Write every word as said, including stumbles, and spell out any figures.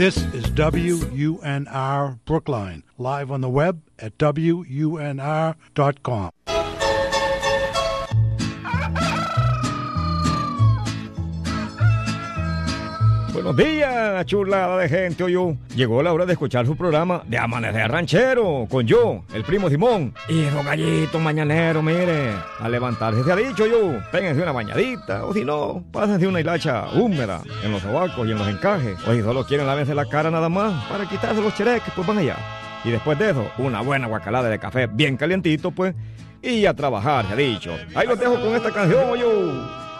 This is W U N R Brookline, live on the web at W U N R dot com. Buenos días, chulada de gente, oyó. Llegó la hora de escuchar su programa de Amanecer Ranchero, con yo, el primo Simón, y los gallitos mañaneros, mire. A levantarse se ha dicho yo, péguense una bañadita, o si no, pásense una hilacha húmeda en los sobacos y en los encajes. O si solo quieren lávense la cara nada más, para quitarse los chereques, pues van allá. Y después de eso, una buena guacalada de café bien calientito, pues, y a trabajar, se ha dicho. Ahí los dejo con esta canción, yo.